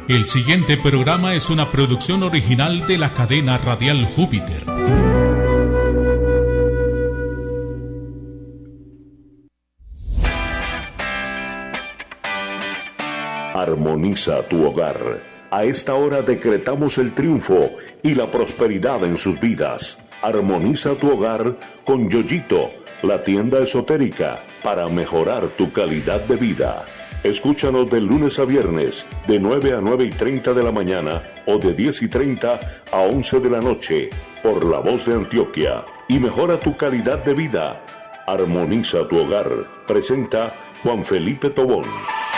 El siguiente programa es una producción original de la cadena radial Júpiter. Armoniza tu hogar. A esta hora decretamos el triunfo y la prosperidad en sus vidas. Armoniza tu hogar con Yoyito, la tienda esotérica, para mejorar tu calidad de vida. Escúchanos de lunes a viernes, de 9 a 9:30 de la mañana o de 10:30 a 11 de la noche, por La Voz de Antioquia, y mejora tu calidad de vida. Armoniza tu hogar. Presenta Juan Felipe Tobón.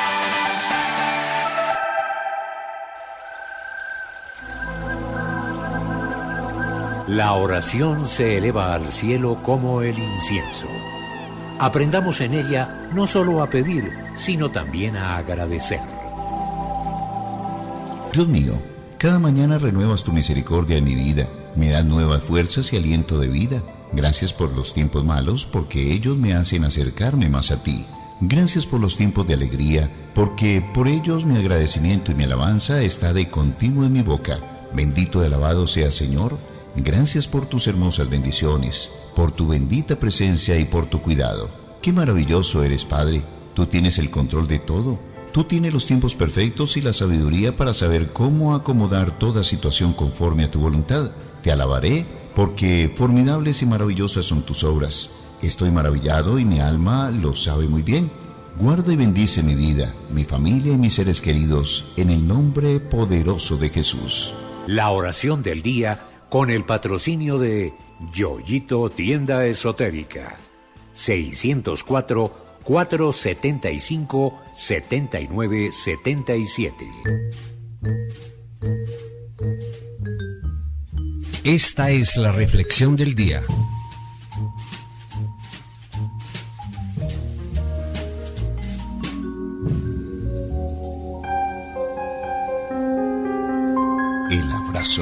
La oración se eleva al cielo como el incienso. Aprendamos en ella no solo a pedir, sino también a agradecer. Dios mío, cada mañana renuevas tu misericordia en mi vida, me das nuevas fuerzas y aliento de vida. Gracias por los tiempos malos, porque ellos me hacen acercarme más a ti. Gracias por los tiempos de alegría, porque por ellos mi agradecimiento y mi alabanza está de continuo en mi boca. Bendito y alabado seas, Señor. Gracias por tus hermosas bendiciones, por tu bendita presencia y por tu cuidado. Qué maravilloso eres, Padre. Tú tienes el control de todo. Tú tienes los tiempos perfectos y la sabiduría para saber cómo acomodar toda situación conforme a tu voluntad. Te alabaré, porque formidables y maravillosas son tus obras. Estoy maravillado y mi alma lo sabe muy bien. Guarda y bendice mi vida, mi familia y mis seres queridos, en el nombre poderoso de Jesús. La oración del día con el patrocinio de Yoyito Tienda Esotérica. 604-475-7977. Esta es la reflexión del día. El abrazo.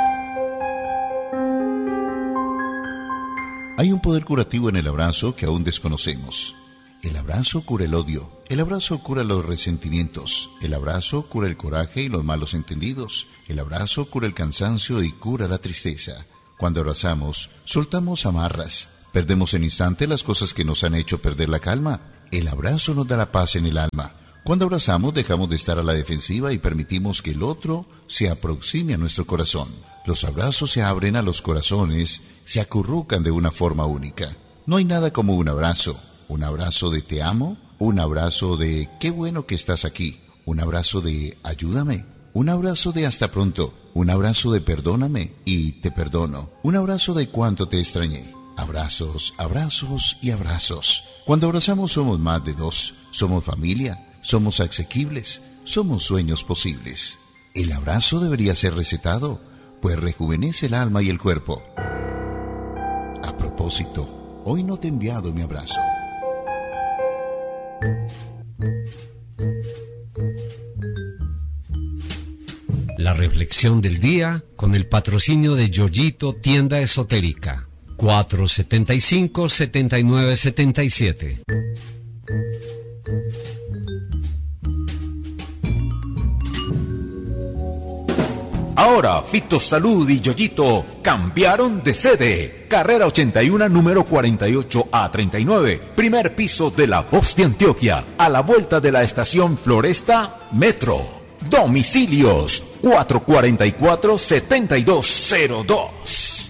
Hay un poder curativo en el abrazo que aún desconocemos. El abrazo cura el odio, el abrazo cura los resentimientos, el abrazo cura el coraje y los malos entendidos, el abrazo cura el cansancio y cura la tristeza. Cuando abrazamos, soltamos amarras, perdemos en instante las cosas que nos han hecho perder la calma. El abrazo nos da la paz en el alma. Cuando abrazamos, dejamos de estar a la defensiva y permitimos que el otro se aproxime a nuestro corazón. Los abrazos se abren a los corazones, se acurrucan de una forma única. No hay nada como un abrazo de te amo, un abrazo de qué bueno que estás aquí, un abrazo de ayúdame, un abrazo de hasta pronto, un abrazo de perdóname y te perdono, un abrazo de cuánto te extrañé. Abrazos, abrazos y abrazos. Cuando abrazamos somos más de dos, somos familia, somos asequibles, somos sueños posibles. El abrazo debería ser recetado, pues rejuvenece el alma y el cuerpo. A propósito, hoy no te he enviado mi abrazo. La reflexión del día con el patrocinio de Yoyito Tienda Esotérica. 475-7977. Ahora, Fito Salud y Yoyito cambiaron de sede. Carrera 81, número 48A39. Primer piso de La Voz de Antioquia. A la vuelta de la estación Floresta Metro. Domicilios 444-7202.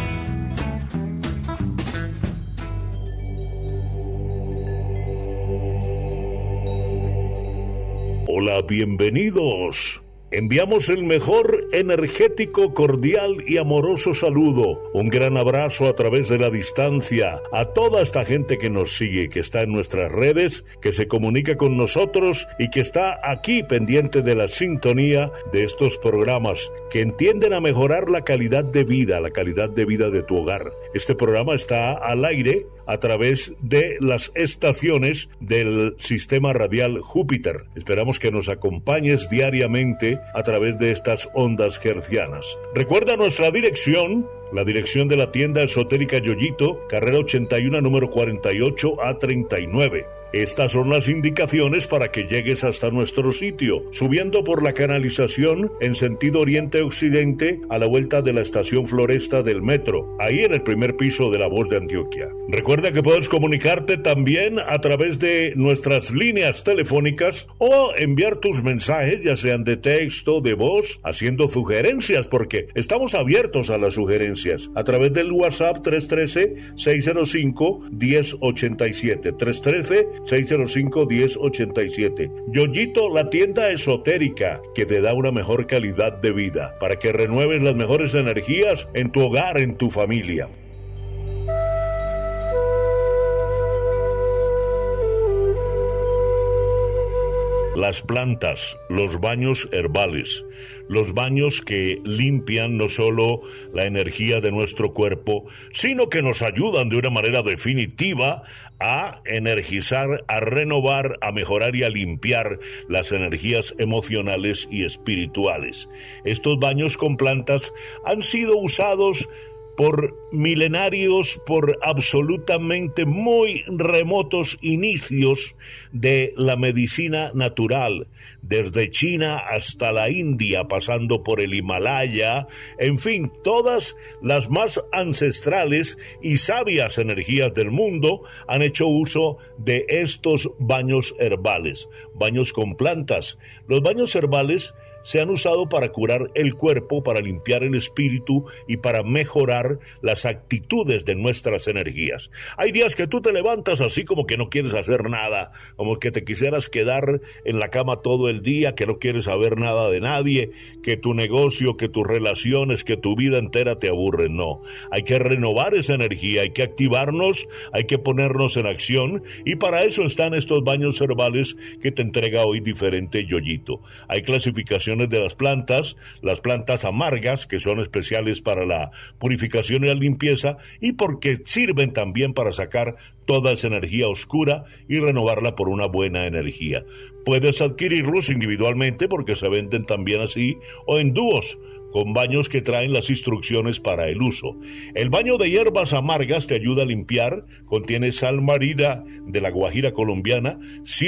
Hola, bienvenidos. Enviamos el mejor energético, cordial y amoroso saludo. Un gran abrazo a través de la distancia a toda esta gente que nos sigue, que está en nuestras redes, que se comunica con nosotros y que está aquí pendiente de la sintonía de estos programas que entienden a mejorar la calidad de vida de tu hogar. Este programa está al aire a través de las estaciones del sistema radial Júpiter. Esperamos que nos acompañes diariamente a través de estas ondas hertzianas. Recuerda nuestra dirección, la dirección de la tienda esotérica Yoyito, carrera 81, número 48A39. Estas son las indicaciones para que llegues hasta nuestro sitio, subiendo por la canalización en sentido oriente-occidente a la vuelta de la estación Floresta del metro, ahí en el primer piso de La Voz de Antioquia. Recuerda que puedes comunicarte también a través de nuestras líneas telefónicas o enviar tus mensajes, ya sean de texto, de voz, haciendo sugerencias, porque estamos abiertos a las sugerencias, a través del WhatsApp 313-605-1087, 313-605-1087. Yoyito, la tienda esotérica que te da una mejor calidad de vida para que renueves las mejores energías en tu hogar, en tu familia. Las plantas, los baños herbales, los baños que limpian no solo la energía de nuestro cuerpo, sino que nos ayudan de una manera definitiva a energizar, a renovar, a mejorar y a limpiar las energías emocionales y espirituales. Estos baños con plantas han sido usados por milenarios, por absolutamente muy remotos inicios de la medicina natural, desde China hasta la India, pasando por el Himalaya, en fin, todas las más ancestrales y sabias energías del mundo han hecho uso de estos baños herbales, baños con plantas. Los baños herbales se han usado para curar el cuerpo, para limpiar el espíritu y para mejorar las actitudes de nuestras energías. Hay días que tú te levantas así como que no quieres hacer nada, como que te quisieras quedar en la cama todo el día, que no quieres saber nada de nadie, que tu negocio, que tus relaciones, que tu vida entera te aburren. No, hay que renovar esa energía, hay que activarnos, hay que ponernos en acción, y para eso están estos baños herbales que te entrega hoy diferente Yoyito. Hay clasificaciones de las plantas amargas, que son especiales para la purificación y la limpieza, y porque sirven también para sacar toda esa energía oscura y renovarla por una buena energía. Puedes adquirirlos individualmente porque se venden también así, o en dúos, con baños que traen las instrucciones para el uso. El baño de hierbas amargas te ayuda a limpiar, contiene sal marina de la Guajira colombiana,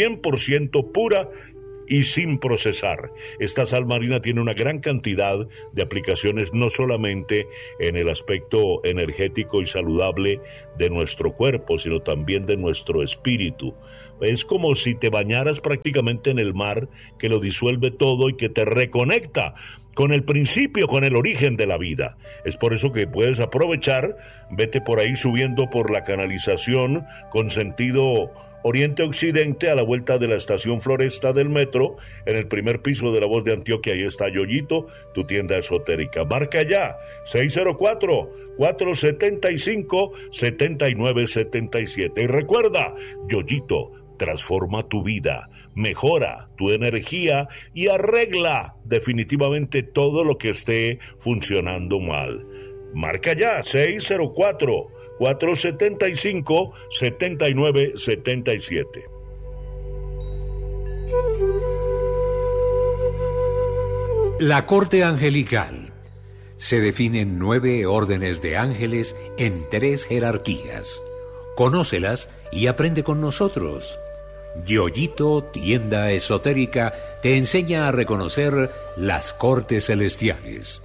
100% pura y sin procesar. Esta sal marina tiene una gran cantidad de aplicaciones, no solamente en el aspecto energético y saludable de nuestro cuerpo, sino también de nuestro espíritu. Es como si te bañaras prácticamente en el mar, que lo disuelve todo y que te reconecta con el principio, con el origen de la vida. Es por eso que puedes aprovechar, vete por ahí subiendo por la canalización con sentido oriente-occidente a la vuelta de la estación Floresta del metro, en el primer piso de La Voz de Antioquia. Ahí está Yoyito, tu tienda esotérica. Marca ya 604-475-7977. Y recuerda, Yoyito transforma tu vida, mejora tu energía y arregla definitivamente todo lo que esté funcionando mal. Marca ya 604-475-7977. La corte angelical se define en 9 órdenes de ángeles en 3 jerarquías. Conócelas y aprende con nosotros. Yoyito, tienda esotérica, te enseña a reconocer las cortes celestiales.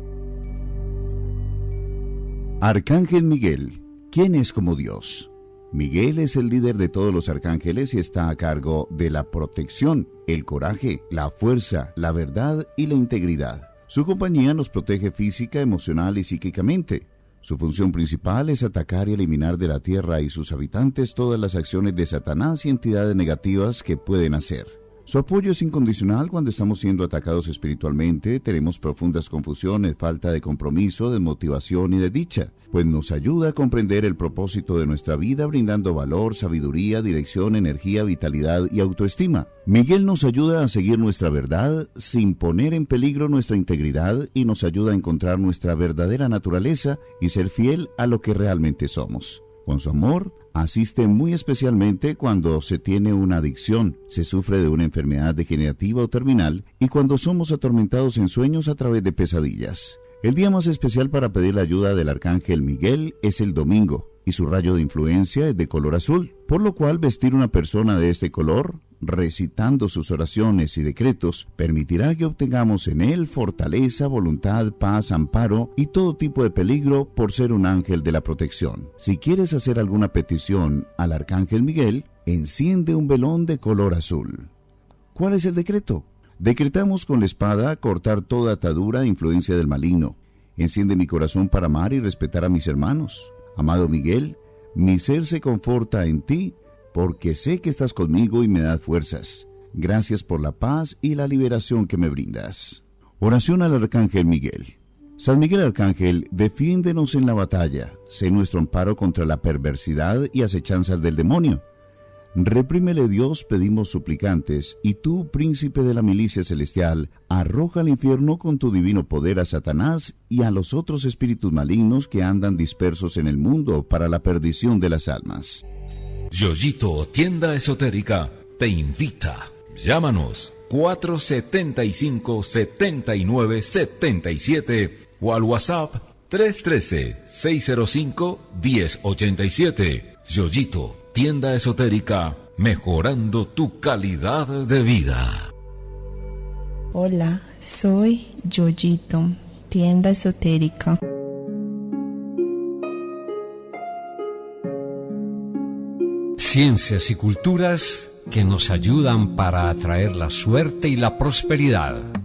Arcángel Miguel, ¿quién es como Dios? Miguel es el líder de todos los arcángeles y está a cargo de la protección, el coraje, la fuerza, la verdad y la integridad. Su compañía nos protege física, emocional y psíquicamente. Su función principal es atacar y eliminar de la tierra y sus habitantes todas las acciones de Satanás y entidades negativas que pueden hacer. Su apoyo es incondicional cuando estamos siendo atacados espiritualmente, tenemos profundas confusiones, falta de compromiso, desmotivación y desdicha, pues nos ayuda a comprender el propósito de nuestra vida brindando valor, sabiduría, dirección, energía, vitalidad y autoestima. Miguel nos ayuda a seguir nuestra verdad sin poner en peligro nuestra integridad y nos ayuda a encontrar nuestra verdadera naturaleza y ser fiel a lo que realmente somos. Con su amor, asiste muy especialmente cuando se tiene una adicción, se sufre de una enfermedad degenerativa o terminal y cuando somos atormentados en sueños a través de pesadillas. El día más especial para pedir la ayuda del Arcángel Miguel es el domingo. y su rayo de influencia es de color azul, por lo cual vestir una persona de este color, recitando sus oraciones y decretos, permitirá que obtengamos en él fortaleza, voluntad, paz, amparo y todo tipo de peligro por ser un ángel de la protección. Si quieres hacer alguna petición al Arcángel Miguel, enciende un velón de color azul. ¿Cuál es el decreto? Decretamos con la espada cortar toda atadura e influencia del maligno. Enciende mi corazón para amar y respetar a mis hermanos. Amado Miguel, mi ser se conforta en ti, porque sé que estás conmigo y me das fuerzas. Gracias por la paz y la liberación que me brindas. Oración al Arcángel Miguel. San Miguel Arcángel, defiéndenos en la batalla. Sé nuestro amparo contra la perversidad y acechanzas del demonio. Reprímele, Dios, pedimos suplicantes, y tú, príncipe de la milicia celestial, arroja al infierno con tu divino poder a Satanás y a los otros espíritus malignos que andan dispersos en el mundo para la perdición de las almas. Yoyito, tienda esotérica, te invita. Llámanos 475-7977 o al WhatsApp 313-605-1087. Yoyito, tienda esotérica, mejorando tu calidad de vida. Hola, soy Yoyito, tienda esotérica. Ciencias y culturas que nos ayudan para atraer la suerte y la prosperidad.